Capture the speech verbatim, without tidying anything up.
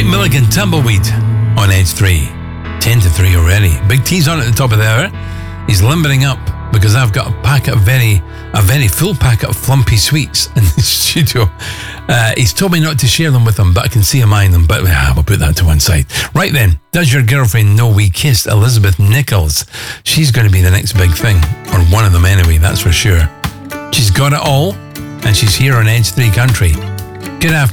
Milligan, Tumbleweed on Edge three. ten to three already. Big T's on at the top of the hour. He's limbering up because I've got a packet of very, a very full packet of Flumpy Sweets in the studio. Uh, he's told me not to share them with him, but I can see him eyeing them. But uh, we'll put that to one side. Right then, does your girlfriend know we kissed Elizabeth Nichols? She's going to be the next big thing, or one of them anyway, that's for sure. She's got it all, and she's here on Edge three Country. Good afternoon.